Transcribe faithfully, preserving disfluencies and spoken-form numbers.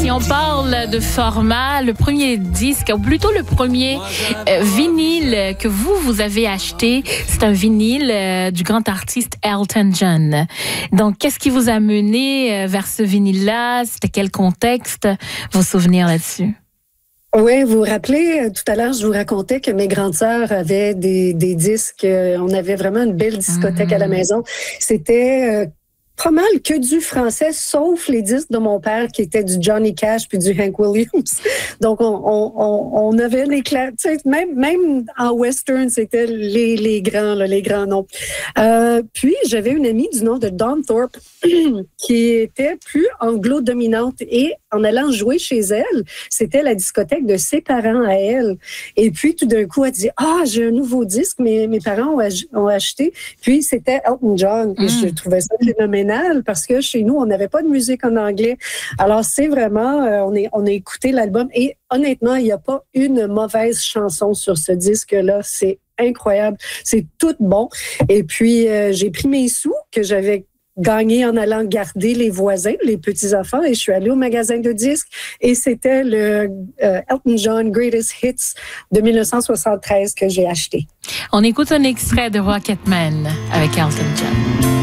si on parle de format, le premier disque, ou plutôt le premier euh, vinyle que vous, vous avez acheté, c'est un vinyle euh, du grand artiste Elton John. Donc, qu'est-ce qui vous a mené euh, vers ce vinyle-là? C'était quel contexte? Vos souvenirs là-dessus? Oui, vous vous rappelez, tout à l'heure, je vous racontais que mes grandes sœurs avaient des, des disques. On avait vraiment une belle discothèque mmh. à la maison. C'était... Euh, pas mal que du français, sauf les disques de mon père qui étaient du Johnny Cash puis du Hank Williams. Donc, on, on, on, on avait les cla- même même en western, c'était les, les grands, là, les grands noms. Euh, puis, j'avais une amie du nom de Dawn Thorpe qui était plus anglo-dominante et en allant jouer chez elle, c'était la discothèque de ses parents à elle. Et puis, tout d'un coup, elle dit « Ah, j'ai un nouveau disque, mes, mes parents ont, ach- ont acheté. » Puis, c'était Elton John. Et mmh. je trouvais ça phénoménal parce que chez nous, on n'avait pas de musique en anglais. Alors, c'est vraiment, euh, on, est, on a écouté l'album et honnêtement, il n'y a pas une mauvaise chanson sur ce disque-là. C'est incroyable. C'est tout bon. Et puis, euh, j'ai pris mes sous que j'avais gagné en allant garder les voisins, les petits-enfants, et je suis allée au magasin de disques et c'était le euh, Elton John Greatest Hits de dix-neuf cent soixante-treize que j'ai acheté. On écoute un extrait de Rocketman avec Elton John.